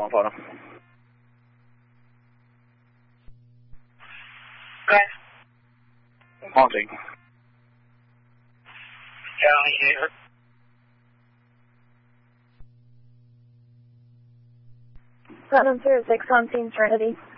on photo. Okay. Haunting. County here. Platinum 06 on scene, Trinity.